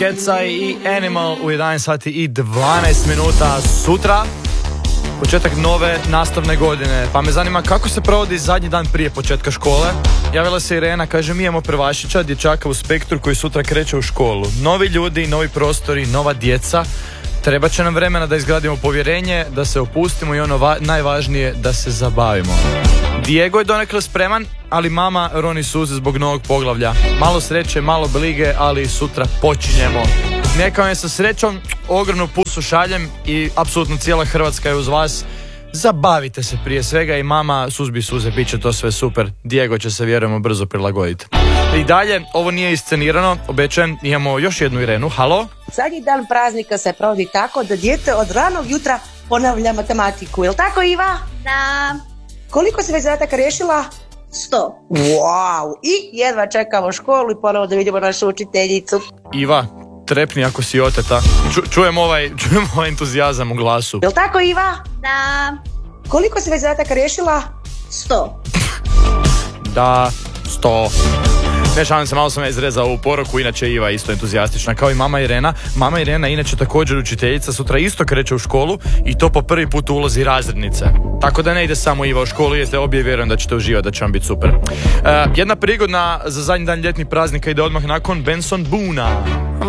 Kecaj i Animal u 11 sati i 12 minuta sutra. Početak nove nastavne godine. Pa me zanima kako se provodi zadnji dan prije početka škole. Javila se Irena, kaže mi imamo prvašića, dječaka u Spektru koji sutra kreće u školu. Novi ljudi, novi prostori, nova djeca. Treba će nam vremena da izgradimo povjerenje, da se opustimo i ono najvažnije, da se zabavimo. Diego je donekle spreman, ali mama roni suze zbog novog poglavlja. Malo sreće, malo brige, ali sutra počinjemo. Neka vam je sa srećom, ogromnu pusu šaljem i apsolutno cijela Hrvatska je uz vas. Zabavite se prije svega i mama suzbi suze, bit će to sve super. Diego će se vjerujemo brzo prilagoditi. I dalje, ovo nije iscenirano, obećajem, imamo još jednu Irenu. Halo? Zadnji dan praznika se provodi tako da dijete od ranog jutra ponavlja matematiku. Jel tako, Iva? Da. Koliko si već zadataka riješila? 100. Wow! I jedva čekamo školu i ponovo da vidimo našu učiteljicu. Iva, trepni ako si oteta. Čujem ovaj entuzijazam u glasu. Jel tako, Iva? Da. Koliko si već zadataka riješila? 100. Da, 100. Ne šalim se, malo sam ja izrezao ovu poruku, inače Iva je isto entuzijastična kao i mama Irena. Mama Irena inače također učiteljica, sutra isto kreće u školu i to po prvi put u ulozi razrednice. Tako da ne ide samo Iva u školu, idete obje, vjerujem da ćete uživati, da će vam biti super. Jedna prigodna za zadnji dan ljetnih praznika ide odmah nakon Benson Boona.